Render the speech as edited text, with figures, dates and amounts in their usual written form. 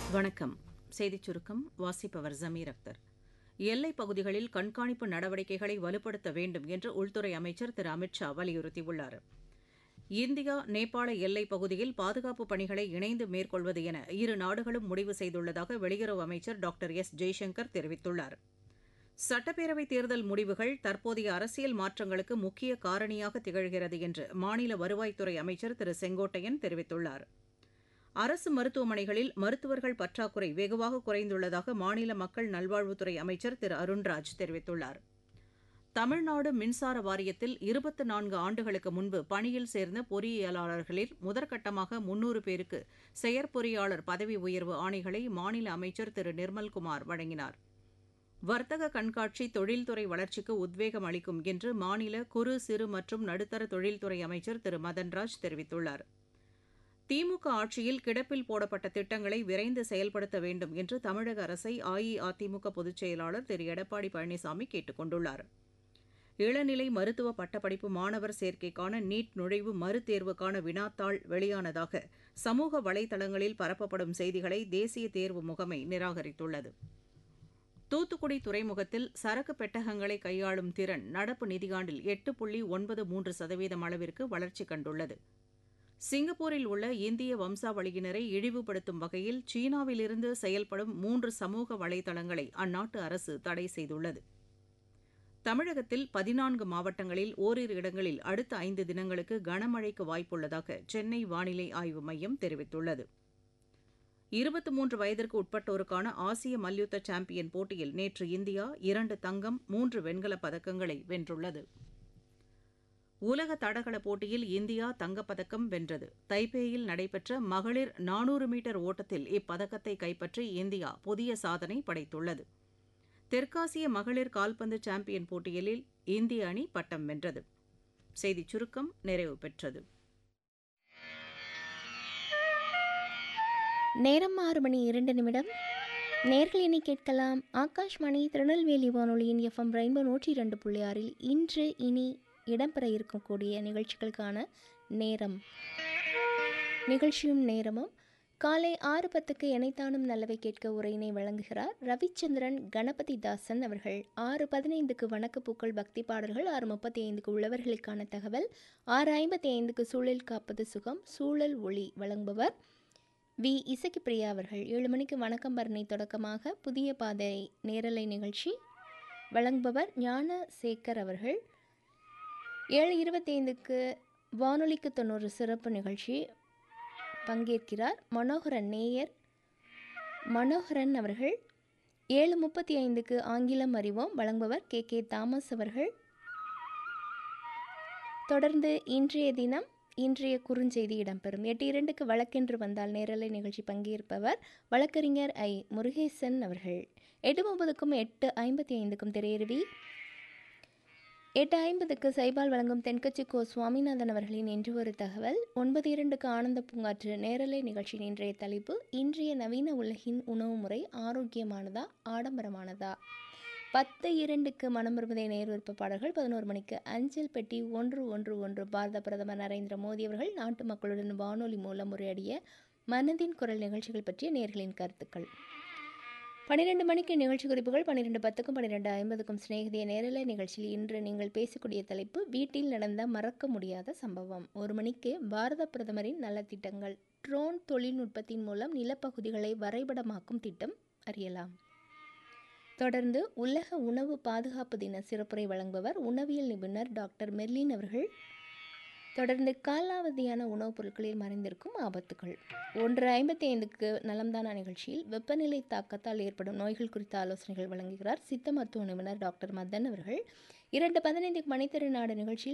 வணக்கம். செய்திச் சுருக்கம் வாசிப்பவர் ஜமீர் அக்தர். எல்லைப் பகுதிகளில் கண்காணிப்பு நடவடிக்கைகளை வலுப்படுத்த வேண்டும் என்று உள்துறை அமைச்சர் திரு அமித் ஷா வலியுறுத்தியுள்ளார். இந்தியா நேபாள எல்லைப் பகுதியில் பாதுகாப்புப் பணிகளை இணைந்து மேற்கொள்வது என இரு நாடுகளும் முடிவு செய்துள்ளதாக வெளியுறவு அமைச்சர் டாக்டர் எஸ் ஜெய்சங்கர் தெரிவித்துள்ளார். சட்டப்பேரவைத் தேர்தல் முடிவுகள் தற்போதைய அரசியல் மாற்றங்களுக்கு முக்கிய காரணியாக திகழ்கிறது என்று மாநில வருவாய்த்துறை அமைச்சர் திரு செங்கோட்டையன் தெரிவித்துள்ளார். அரசு மருத்துவமனைகளில் மருத்துவர்கள் பற்றாக்குறை வெகுவாக குறைந்துள்ளதாக மாநில மக்கள் நல்வாழ்வுத்துறை அமைச்சர் திரு அருண்ராஜ் தெரிவித்துள்ளார். தமிழ்நாடு மின்சார வாரியத்தில் 24 ஆண்டுகளுக்கு முன்பு பணியில் சேர்ந்த பொறியியலாளர்களில் முதற்கட்டமாக 300 பேருக்கு செயற்பொறியாளர் பதவி உயர்வு ஆணைகளை மாநில அமைச்சர் திரு நிர்மல்குமார் வழங்கினார். வர்த்தக கண்காட்சி தொழில்துறை வளர்ச்சிக்கு உத்வேகம் அளிக்கும் என்று மாநில குறு சிறு மற்றும் நடுத்தர தொழில்துறை அமைச்சர் திரு மதன்ராஜ் தெரிவித்துள்ளார். திமுக ஆட்சியில் கிடப்பில் போடப்பட்ட திட்டங்களை விரைந்து செயல்படுத்த வேண்டும் என்று தமிழக அரசை அஇஅதிமுக பொதுச் செயலாளர் திரு எடப்பாடி பழனிசாமி கேட்டுக் கொண்டுள்ளார். இளநிலை மருத்துவ பட்டப்படிப்பு மாணவர் சேர்க்கைக்கான நீட் நுழைவு மறுதேர்வுக்கான வினாத்தாள் வெளியானதாக சமூக வலைதளங்களில் பரப்பப்படும் செய்திகளை தேசிய தேர்வு முகமை நிராகரித்துள்ளது. தூத்துக்குடி துறைமுகத்தில் சரக்கு பெட்டகங்களை கையாளும் திறன் நடப்பு நிதியாண்டில் 8.93% அளவிற்கு வளர்ச்சி கண்டுள்ளது. சிங்கப்பூரில் உள்ள இந்திய வம்சாவளியினரை இழிவுபடுத்தும் வகையில் சீனாவிலிருந்து செயல்படும் 3 சமூக வலைதளங்களை அந்நாட்டு அரசு தடை செய்துள்ளது. தமிழகத்தில் 14 மாவட்டங்களில் ஓரிரு இடங்களில் அடுத்த 5 தினங்களுக்கு கனமழைக்கு வாய்ப்புள்ளதாக சென்னை வானிலை ஆய்வு மையம் தெரிவித்துள்ளது. 23 வயதிற்கு உட்பட்டோருக்கான ஆசிய மல்யுத்த சாம்பியன் போட்டியில் நேற்று இந்தியா 2 தங்கம் 3 வெண்கலப் பதக்கங்களை வென்றுள்ளது. உலக தடகள போட்டியில் இந்தியா தங்கப்பதக்கம் வென்றது. தைபேயில் நடைபெற்ற மகளிர் 400 மீட்டர் ஓட்டத்தில் இப்பதக்கத்தை கைப்பற்றி இந்தியா புதிய சாதனை படைத்துள்ளது. தெற்காசிய மகளிர் கால்பந்து சாம்பியன் போட்டியில் இந்திய அணி பட்டம் வென்றது. செய்திச் சுருக்கம் நிறைவு பெற்றது. நேரம் 6:02. நேர்கள் இனி கேட்கலாம் ஆகாஷ்வாணி திருநெல்வேலி வானொலியின் FM ரெயின்போ 102.6 இன்று இனி இடம்பெற இருக்கக்கூடிய நிகழ்ச்சிகளுக்கான நேரம். நிகழ்ச்சியும் நேரமும் காலை 6:10 எனைத்தானும் நல்லவை கேட்க உரையினை வழங்குகிறார் ரவிச்சந்திரன் கணபதி தாசன் அவர்கள். 6:15 வணக்கப்பூக்கள் பக்தி பாடல்கள், 6:35 உழவர்களுக்கான தகவல், 6:55 சூழல் காப்பது சுகம் சூழல் ஒளி வழங்குபவர் வி இசக்கி பிரியா அவர்கள். 7 மணிக்கு வணக்கம் பரணி தொடக்கமாக புதிய பாதை நேரலை நிகழ்ச்சி வழங்குபவர் ஞான சேகர் அவர்கள். 7:25 வானொலிக்கு 90 சிறப்பு நிகழ்ச்சி பங்கேற்கிறார் மனோகரன் நேயர் மனோகரன் அவர்கள். 7:35 ஆங்கிலம் அறிவோம் வழங்குபவர் கே தாமஸ் அவர்கள். தொடர்ந்து இன்றைய தினம் இன்றைய குறுஞ்செய்தி இடம்பெறும். 8:02 வழக்கென்று வந்தால் நேரலை நிகழ்ச்சி பங்கேற்பவர் வழக்கறிஞர் ஐ முருகேசன் அவர்கள். 8:30க்கும் 8:55க்கும் திரையருவி, 8:50 சைபால் வழங்கும் தென்கட்சி கோ சுவாமிநாதன் அவர்களின் இன்று ஒரு தகவல், 9:02 ஆனந்த பூங்காற்று நேரலை நிகழ்ச்சியின் இன்றைய தலைப்பு இன்றைய நவீன உலகின் உணவு முறை ஆரோக்கியமானதா ஆடம்பரமானதா. 10:02 மனம் விரும்புதே நேர் விருப்ப பாடல்கள். 11 மணிக்கு அஞ்சல் பெட்டி 111 பாரத பிரதமர் நரேந்திர மோடி அவர்கள் நாட்டு மக்களுடன் வானொலி மூலம் உரையாடிய மனதின் குரல் நிகழ்ச்சிகள் பற்றிய நேர்களின் கருத்துக்கள். 12 மணிக்கு நிகழ்ச்சி குறிப்புகள். 12:10க்கும் 12:50க்கும் சிநேகிதிய நேரலை நிகழ்ச்சியில் இன்று நீங்கள் பேசக்கூடிய தலைப்பு வீட்டில் நடந்த மறக்க முடியாத சம்பவம். 1 மணிக்கு பாரத பிரதமரின் நலத்திட்டங்கள், ட்ரோன் தொழில்நுட்பத்தின் மூலம் நிலப்பகுதிகளை வரைபடமாக்கும் திட்டம் அறியலாம். தொடர்ந்து உலக உணவு பாதுகாப்பு தின சிறப்புரை வழங்குபவர் உணவியல் நிபுணர் டாக்டர் மெர்லின் அவர்கள். தொடர்ந்து காலாவதியான உணவுப் பொருட்களில் மறைந்திருக்கும் ஆபத்துகள். 1:55 நலம்தானா நிகழ்ச்சியில் வெப்பநிலை தாக்கத்தால் ஏற்படும் நோய்கள் குறித்த ஆலோசனைகள் வழங்குகிறார் சித்த மருத்துவ நிபுணர் டாக்டர் மதன் அவர்கள். 2:15 மணித்திரு நாடு நிகழ்ச்சியில்